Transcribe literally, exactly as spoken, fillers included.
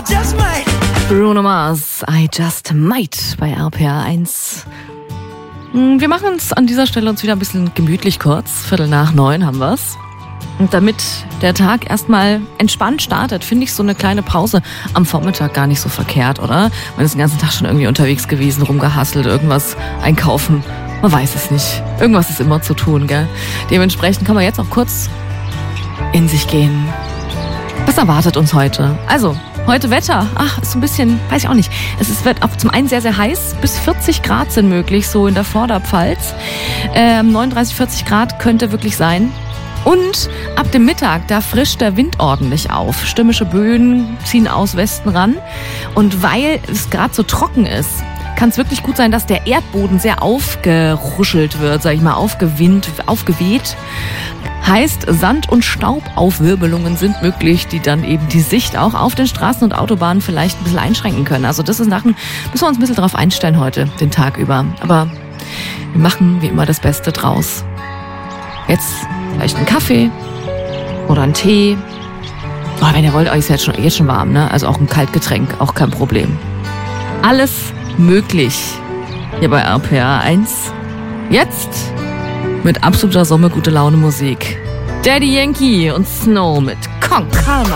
just might. Bruno Mars, I Just Might bei R P R eins. Wir machen es an dieser Stelle uns wieder ein bisschen gemütlich kurz. Viertel nach neun haben wir's. Und damit der Tag erstmal entspannt startet, finde ich so eine kleine Pause am Vormittag gar nicht so verkehrt, oder? Man ist den ganzen Tag schon irgendwie unterwegs gewesen, rumgehasselt, irgendwas einkaufen. Man weiß es nicht. Irgendwas ist immer zu tun, gell? Dementsprechend kann man jetzt auch kurz in sich gehen. Was erwartet uns heute? Also, heute Wetter. Ach, ist so ein bisschen, weiß ich auch nicht. Es ist, wird auch zum einen sehr, sehr heiß. Bis vierzig Grad sind möglich, so in der Vorderpfalz. Ähm, neununddreißig, vierzig Grad könnte wirklich sein. Und ab dem Mittag, da frischt der Wind ordentlich auf. Stürmische Böen ziehen aus Westen ran. Und weil es gerade so trocken ist, kann es wirklich gut sein, dass der Erdboden sehr aufgeruschelt wird, sag ich mal, aufgewind, aufgeweht. Heißt, Sand- und Staubaufwirbelungen sind möglich, die dann eben die Sicht auch auf den Straßen und Autobahnen vielleicht ein bisschen einschränken können. Also das ist Sachen, müssen wir uns ein bisschen drauf einstellen heute, den Tag über. Aber wir machen wie immer das Beste draus. Jetzt vielleicht einen Kaffee oder einen Tee. Oh, wenn ihr wollt, euch ist jetzt schon, jetzt schon warm, ne? Also auch ein Kaltgetränk, auch kein Problem. Alles möglich hier bei R P R eins. Jetzt mit absoluter Sommer gute Laune Musik. Daddy Yankee und Snow mit Con Calma.